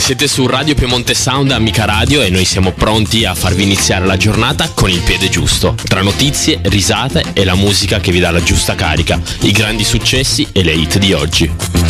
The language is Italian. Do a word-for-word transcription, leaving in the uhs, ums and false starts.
Siete su Radio Piemonte Sound, Amica Radio, e noi siamo pronti a farvi iniziare la giornata con il piede giusto, tra notizie, risate e la musica che vi dà la giusta carica, i grandi successi e le hit di oggi.